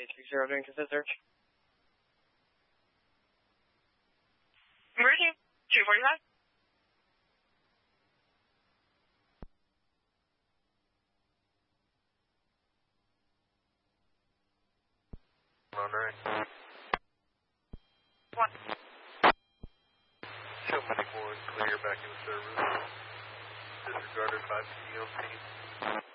860 doing consent search. Emergency 245. Monterey. 1. Show medic 1, clear back in service. Disregarded 5 PD on scene.